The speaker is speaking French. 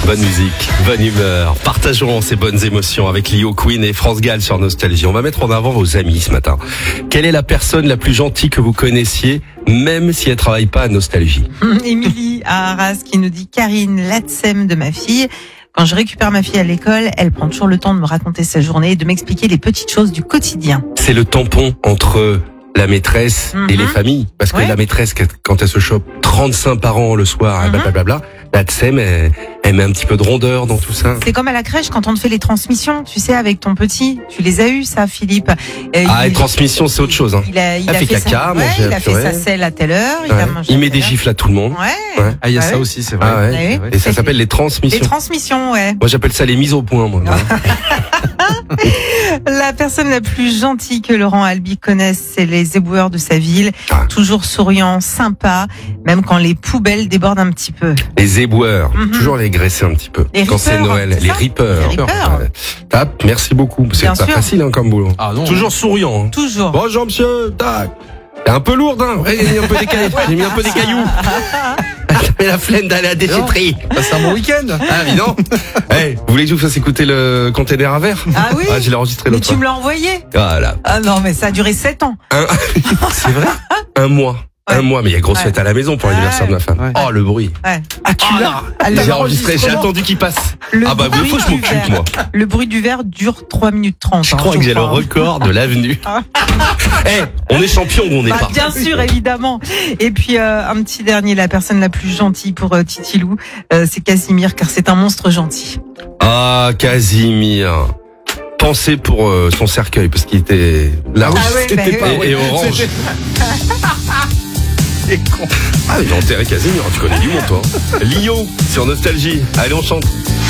Bonne musique, bonne humeur. Partageons ces bonnes émotions avec Lio Queen et France Gall sur Nostalgie. On va mettre en avant vos amis ce matin. Quelle est la personne la plus gentille que vous connaissiez, même si elle travaille pas à Nostalgie? Émilie à Arras qui nous dit Karine, l'ATSEM de ma fille. Quand je récupère ma fille à l'école, elle prend toujours le temps de me raconter sa journée et de m'expliquer les petites choses du quotidien. C'est le tampon entre la maîtresse et les familles. Parce que la maîtresse, quand elle se chope 35 parents le soir, blablabla, la TSEM, elle met un petit peu de rondeur dans tout ça. C'est comme à la crèche quand on te fait les transmissions, tu sais, avec ton petit. Tu les as eues, ça, Philippe. Les transmissions, c'est autre chose. Hein. Il a fait caca, il a fait sa selle à telle heure. Il met des gifles à tout le monde. Ouais. Ah, il y a ça aussi, c'est vrai. Ah ouais. Et ça s'appelle les transmissions. Les transmissions, ouais. Moi, j'appelle ça les mises au point, moi. La personne la plus gentille que Laurent Albi connaisse, c'est les éboueurs de sa ville. Toujours souriant, sympa, même quand les poubelles débordent un petit peu. Les éboueurs, toujours les graisser un petit peu. Quand c'est Noël, les rippers. Tape, merci beaucoup. C'est pas facile comme boulot. Ah non. Toujours souriant. Toujours. Bonjour monsieur, tac. C'est un peu lourde, hein. J'ai mis un peu des cailloux. J'ai mis un peu des cailloux. J'avais la flemme d'aller à la déchetterie. C'est un bon week-end. Ah, évidemment. Vous voulez que je vous fasse écouter le container à verre? Ah oui. Je l'ai enregistré l'autre fois. Mais tu me l'as envoyé. Voilà. Ah non, mais ça a duré 7 ans. C'est vrai? Un mois. Un mois, mais il y a grosse fête à la maison pour l'anniversaire de ma femme. Oh, le bruit. Ouais. Ah, tu l'as? J'ai enregistré, j'ai attendu qu'il passe. Il faut que je m'occupe, moi. Le bruit du verre dure 3 minutes 30. Je crois que j'ai le record de l'avenue. On est champion ou on n'est pas? Bien sûr, évidemment. Et puis, un petit dernier, la personne la plus gentille pour Titilou, c'est Casimir, car c'est un monstre gentil. Ah, Casimir. Pensez pour son cercueil, parce qu'il était là où et orange. C'est con. Ah, il a enterré Casimir, tu connais du monde, toi. Lio, sur Nostalgie. Allez, on chante.